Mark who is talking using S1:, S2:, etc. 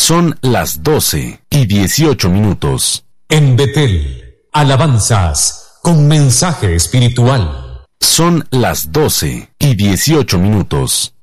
S1: Son las 12:18.
S2: En Betel, alabanzas con mensaje espiritual.
S1: Son las 12:18.